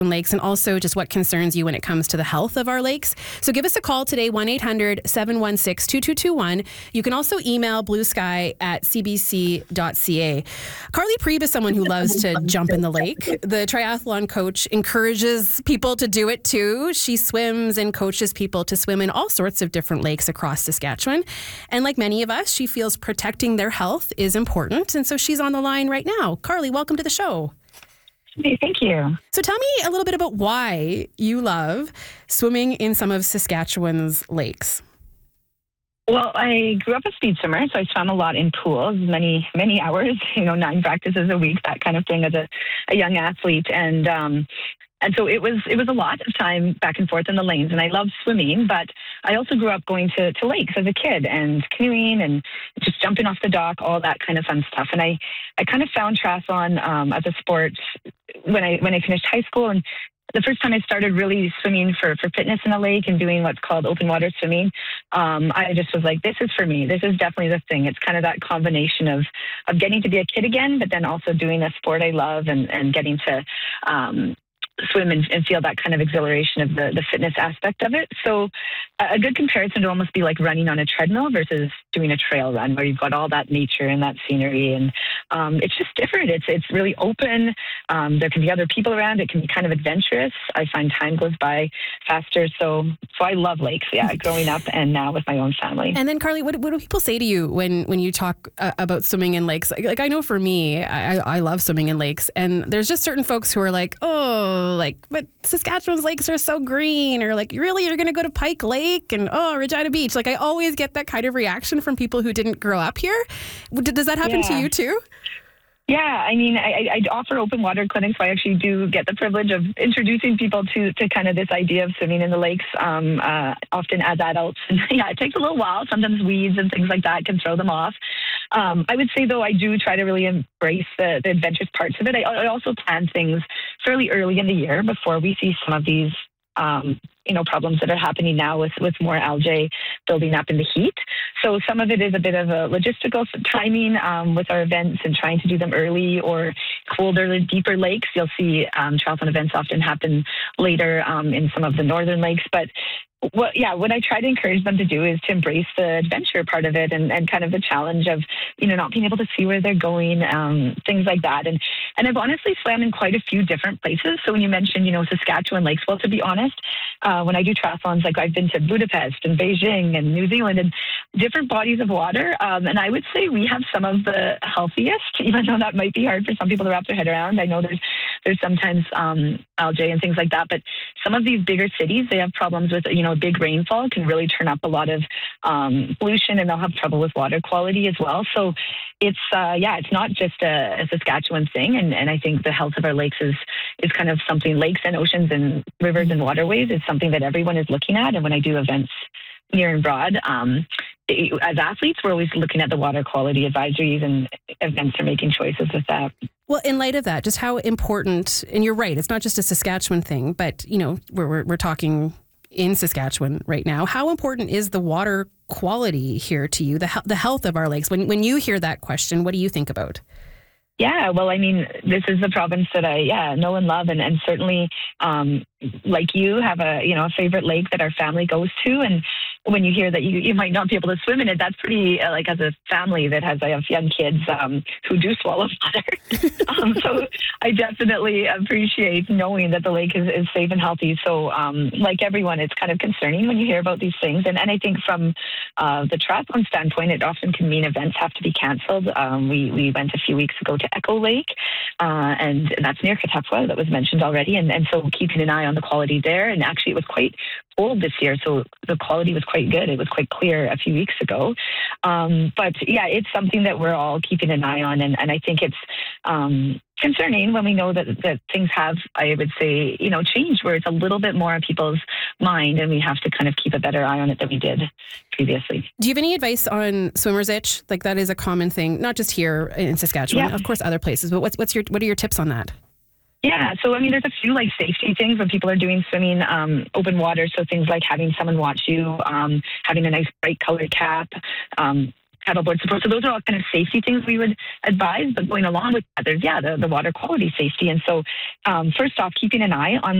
lakes, and also just what concerns you when it comes to the health of our lakes. So give us a call today, 1-800-716-2221. You can also email bluesky@cbc.ca. Carly Priebe is someone who loves to jump in the lake. The triathlon coach encourages people to do it too. She swims and coaches people to swim in all sorts of different lakes across Saskatchewan. And like many of us, she feels protecting their health is important. And so she's on the line right now. Carly, welcome to the show. Hey, thank you. So tell me a little bit about why you love swimming in some of Saskatchewan's lakes. Well, I grew up a speed swimmer, so I swam a lot in pools, many hours, 9 practices a week, that kind of thing as a young athlete. And so it was a lot of time back and forth in the lanes, and I loved swimming, but I also grew up going to lakes as a kid and canoeing and just jumping off the dock, all that kind of fun stuff. And I kind of found triathlon as a sport when I finished high school, and the first time I started really swimming for fitness in a lake and doing what's called open water swimming, I just was like, this is for me. This is definitely the thing. It's kind of that combination of getting to be a kid again, but then also doing a sport I love and getting to swim and feel that kind of exhilaration of the fitness aspect of it. So a good comparison would almost be like running on a treadmill versus doing a trail run where you've got all that nature and that scenery. And it's just different. It's really open. There can be other people around. It can be kind of adventurous. I find time goes by faster. So I love lakes, growing up and now with my own family. And then, Carly, what do people say to you when you talk about swimming in lakes? Like I know for me, I love swimming in lakes. And there's just certain folks who are like, but Saskatchewan's lakes are so green, or like, really, you're going to go to Pike Lake and Regina Beach. Like, I always get that kind of reaction from people who didn't grow up here. Does that happen to you too? Yeah, I mean, I offer open water clinics, so I actually do get the privilege of introducing people to kind of this idea of swimming in the lakes, often as adults. And it takes a little while. Sometimes weeds and things like that can throw them off. I would say, though, I do try to really embrace the adventurous parts of it. I also plan things fairly early in the year before we see some of these problems that are happening now with more algae building up in the heat. So some of it is a bit of a logistical timing with our events and trying to do them early or colder, deeper lakes. You'll see triathlon events often happen later in some of the northern lakes. But what I try to encourage them to do is to embrace the adventure part of it and kind of the challenge of, not being able to see where they're going, things like that. And I've honestly swam in quite a few different places. So when you mentioned, Saskatchewan lakes, well, to be honest, when I do triathlons, like I've been to Budapest and Beijing and New Zealand and different bodies of water. And I would say we have some of the healthiest, even though that might be hard for some people to wrap their head around. I know there's sometimes algae and things like that, but some of these bigger cities, they have problems with, big rainfall can really turn up a lot of pollution, and they'll have trouble with water quality as well. So it's not just a Saskatchewan thing. And I think the health of our lakes is kind of something, lakes and oceans and rivers and waterways is something that everyone is looking at. And when I do events near and broad, as athletes, we're always looking at the water quality advisories, and events are making choices with that. Well, in light of that, just how important, and you're right, it's not just a Saskatchewan thing, but, we're talking in Saskatchewan right now. How important is the water quality here to you, the health of our lakes? When you hear that question, what do you think about? Yeah, well, I mean, this is the province that I know and love, and certainly, like you, have a favorite lake that our family goes to. And when you hear that you might not be able to swim in it, that's pretty, as a family that I have young kids who do swallow water. So I definitely appreciate knowing that the lake is safe and healthy. So like everyone, it's kind of concerning when you hear about these things. And I think from the triathlon standpoint, it often can mean events have to be canceled. We went a few weeks ago to Echo Lake, and that's near Katepwa, that was mentioned already. And so keeping an eye on the quality there. And actually, it was quite cold this year, so the quality was quite good. It was quite clear a few weeks ago. But it's something that we're all keeping an eye on. And I think it's concerning when we know that things have, I would say, changed, where it's a little bit more on people's mind, and we have to kind of keep a better eye on it than we did previously. Do you have any advice on swimmer's itch? Like, that is a common thing, not just here in Saskatchewan, of course, other places, but what are your tips on that? Yeah, so I mean, there's a few safety things when people are doing swimming open water. So things like having someone watch you, having a nice bright colored cap, paddleboard support. So those are all kind of safety things we would advise. But going along with that, there's the water quality safety. And so first off, keeping an eye on